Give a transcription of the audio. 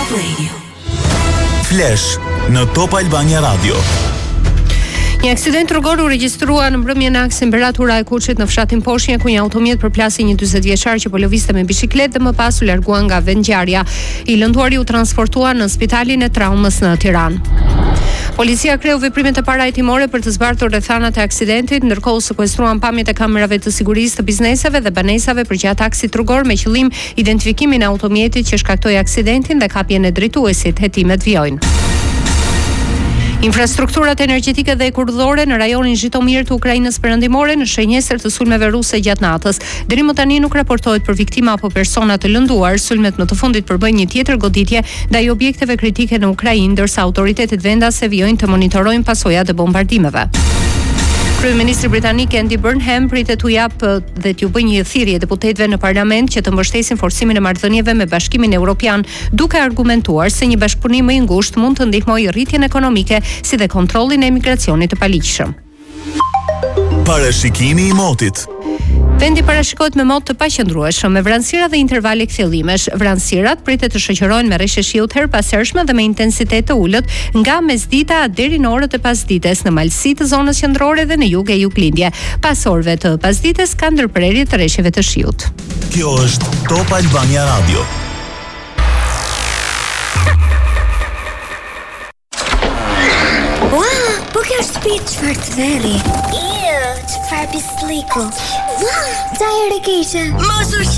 Top Radio. Flash në Top Albania Radio. Një aksident rrugor u regjistrua në mbrëmjen e aksit Imperatura e Kuçit në fshatin Poshnjë, ku një automjet përplasi një 40 vjeçar që po lëvizte me biçikletë dhe më pas u largua nga vendngjarja. I lënduari u transportua në spitalin e traumës në Tiranë. Policia kreu veprimet e parajtimore për të zbartur rrethanat e aksidentit, ndërkohë sekuestruan pamjet e kamerave të sigurisë të bizneseve dhe banesave përgjatë aksit rrugor me qëllim identifikimin e automjetit që shkaktoi aksidentin dhe kapjen e drejtuesit. Hetimet vijojnë. Infrastrukturat energjetike dhe kurrëdhore në rajonin Zhitomir të Ukrainës perëndimore në shenjestër të sulmeve ruse gjatë natës. Deri më tani nuk raportohet për viktima apo persona të lënduar. Sulmet më të fundit përbëjnë një tjetër goditje ndaj objekteve kritike në Ukrainë, ndërsa autoritetet vendase vijojnë të monitorojnë pasojat e bombardimeve. Kryeministri britanik Andy Burnham pritet t'u japë dhe t'u bëjë një thirrje deputetëve në parlament që të mbështesin forcimin e marrëdhënieve me Bashkimin Evropian, duke argumentuar se një bashkëpunim më i ngushtë mund të ndihmojë rritjen ekonomike si dhe kontrollin e emigracionit të paligjshëm. Parashikimi i motit. Vendi parashikohet me mot të paqëndrueshëm, me vranësira dhe intervale kthjellimesh. Vranësirat pritet të shoqërohen me rreshtje shiut her pashershme dhe me intensitet të ulët nga mesdita deri në orët e pasdites në malësi të zonës qendrore dhe në jug e juglindje. Pas orëve të pasdites ka ndërprerje të rreshtjeve të shiut. Kjo është Top Albania Radio. Wow, po kjo është shtëpi çfarë të veri. Çfarë pisliku. Wow, ta e rekeqe. Mos u